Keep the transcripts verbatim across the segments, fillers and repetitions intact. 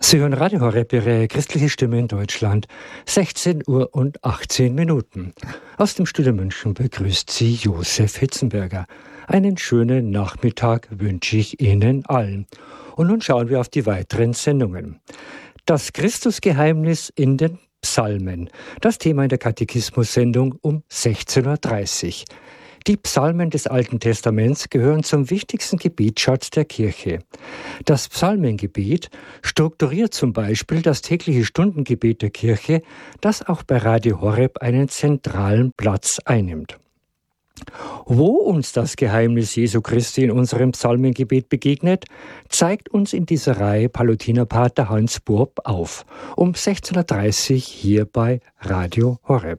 Sie hören Radio Horeb, Ihre christliche Stimme in Deutschland, sechzehn Uhr und achtzehn Minuten. Aus dem Studio München begrüßt Sie Josef Hitzenberger. Einen schönen Nachmittag wünsche ich Ihnen allen. Und nun schauen wir auf die weiteren Sendungen. Das Christusgeheimnis in den Psalmen. Das Thema in der Katechismus-Sendung um sechzehn Uhr dreißig. Die Psalmen des Alten Testaments gehören zum wichtigsten Gebetsschatz der Kirche. Das Psalmengebet strukturiert zum Beispiel das tägliche Stundengebet der Kirche, das auch bei Radio Horeb einen zentralen Platz einnimmt. Wo uns das Geheimnis Jesu Christi in unserem Psalmengebet begegnet, zeigt uns in dieser Reihe Palutinerpater Hans Burb auf, um sechzehn Uhr dreißig hier bei Radio Horeb.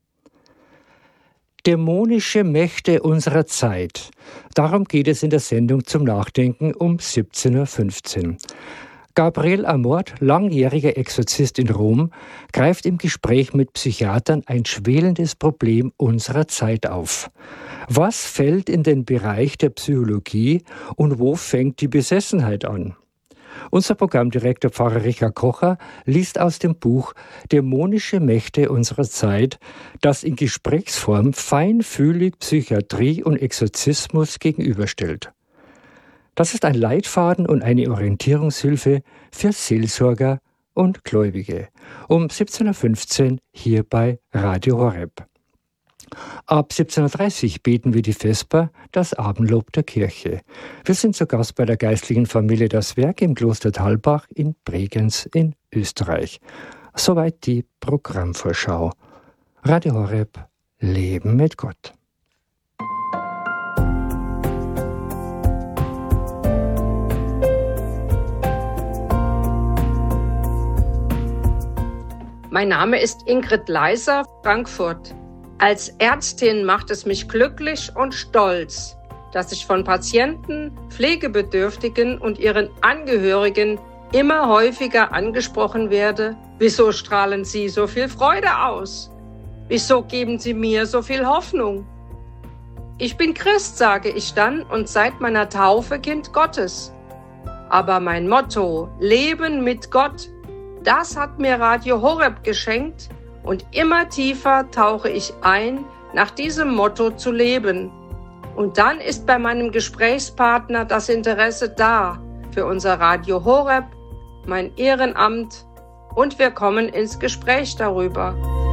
Dämonische Mächte unserer Zeit. Darum geht es in der Sendung zum Nachdenken um siebzehn Uhr fünfzehn. Gabriel Amort, langjähriger Exorzist in Rom, greift im Gespräch mit Psychiatern ein schwelendes Problem unserer Zeit auf. Was fällt in den Bereich der Psychologie und wo fängt die Besessenheit an? Unser Programmdirektor Pfarrer Richard Kocher liest aus dem Buch Dämonische Mächte unserer Zeit, das in Gesprächsform feinfühlig Psychiatrie und Exorzismus gegenüberstellt. Das ist ein Leitfaden und eine Orientierungshilfe für Seelsorger und Gläubige. Um siebzehn Uhr fünfzehn hier bei Radio Horeb. Ab siebzehn Uhr dreißig beten wir die Vesper, das Abendlob der Kirche. Wir sind zu Gast bei der geistlichen Familie Das Werk im Kloster Thalbach in Bregenz in Österreich. Soweit die Programmvorschau. Radio Horeb, Leben mit Gott. Mein Name ist Ingrid Leiser, Frankfurt. Als Ärztin macht es mich glücklich und stolz, dass ich von Patienten, Pflegebedürftigen und ihren Angehörigen immer häufiger angesprochen werde. Wieso strahlen Sie so viel Freude aus? Wieso geben Sie mir so viel Hoffnung? Ich bin Christ, sage ich dann, und seit meiner Taufe Kind Gottes. Aber mein Motto, Leben mit Gott, das hat mir Radio Horeb geschenkt und immer tiefer tauche ich ein, nach diesem Motto zu leben. Und dann ist bei meinem Gesprächspartner das Interesse da für unser Radio Horeb, mein Ehrenamt und wir kommen ins Gespräch darüber.